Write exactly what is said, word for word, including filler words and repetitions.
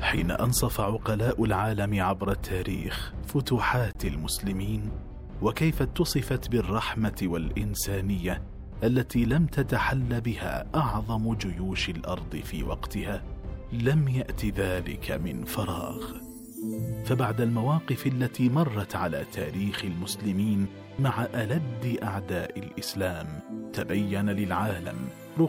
حين أنصف عقلاء العالم عبر التاريخ فتوحات المسلمين وكيف اتصفت بالرحمة والإنسانية التي لم تتحل بها أعظم جيوش الأرض في وقتها، لم يأت ذلك من فراغ. فبعد المواقف التي مرت على تاريخ المسلمين مع ألد أعداء الإسلام، تبين للعالم